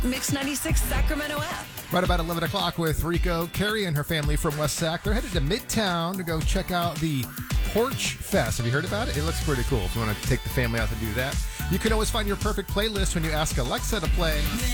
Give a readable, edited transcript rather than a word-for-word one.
Mix 96 Sacramento app. Right about 11 o'clock with Rico, Carrie, and her family from West Sac. They're headed to Midtown to go check out the Porch Fest. Have you heard about it? It looks pretty cool if you want to take the family out to do that. You can always find your perfect playlist when you ask Alexa to play